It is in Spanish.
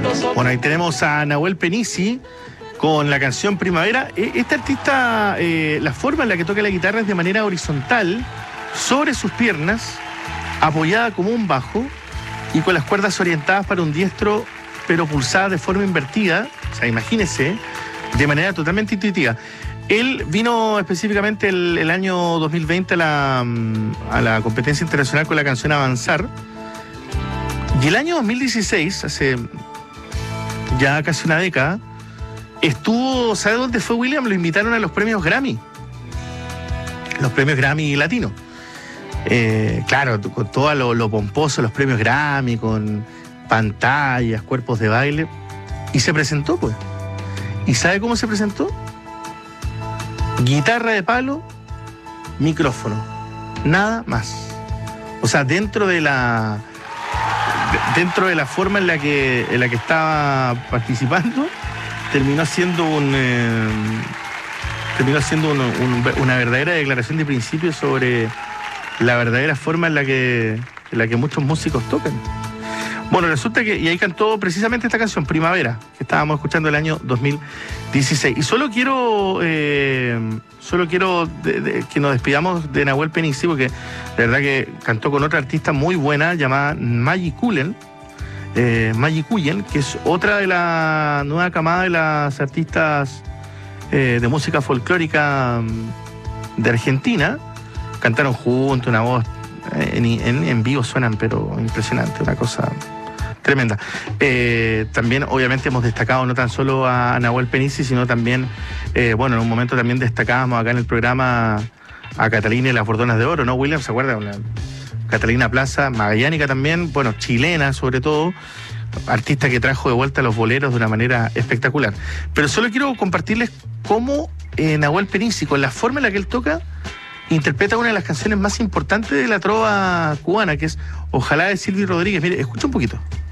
Bueno, ahí tenemos a Nahuel Penisi con la canción Primavera. Este artista, la forma en la que toca la guitarra es de manera horizontal, sobre sus piernas, apoyada como un bajo y con las cuerdas orientadas para un diestro, pero pulsadas de forma invertida. O sea, imagínese, de manera totalmente intuitiva. Él vino específicamente el año 2020 a la competencia internacional con la canción Avanzar. Y el año 2016, hace ya casi una década, estuvo, ¿sabe dónde fue, William? Lo invitaron a los premios Grammy. Los premios Grammy latinos. Claro, con todo lo pomposo, los premios Grammy, con pantallas, cuerpos de baile. Y se presentó, pues. ¿Y sabe cómo se presentó? Guitarra de palo, micrófono. Nada más. O sea, dentro de la forma en la que estaba participando, terminó siendo una verdadera declaración de principios sobre la verdadera forma en la que muchos músicos tocan. Bueno, resulta que, y ahí cantó precisamente esta canción, Primavera, que estábamos escuchando el año 2016. Y solo quiero que nos despidamos de Nahuel Penisi, porque de verdad que cantó con otra artista muy buena llamada Maggie Cullen, que es otra de la nueva camada de las artistas de música folclórica de Argentina. Cantaron juntos, una voz en vivo suenan, pero impresionante, una cosa tremenda. También, obviamente, hemos destacado no tan solo a Nahuel Penisi, sino también, en un momento también destacábamos acá en el programa a Catalina y las Bordonas de Oro, ¿no, William? ¿Se acuerda? Catalina Plaza, magallánica también, chilena sobre todo, artista que trajo de vuelta los boleros de una manera espectacular. Pero solo quiero compartirles cómo Nahuel Penisi, con la forma en la que él toca, interpreta una de las canciones más importantes de la trova cubana, que es Ojalá, de Silvio Rodríguez. Mire, escucha un poquito.